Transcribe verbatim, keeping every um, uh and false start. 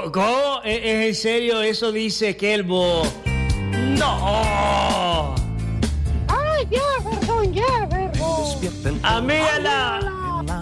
¿Cómo? ¿Es, es en serio? Eso dice Kelbo. ¡No! ¡Ay, ya, perdón, ya, perdón! Amígala.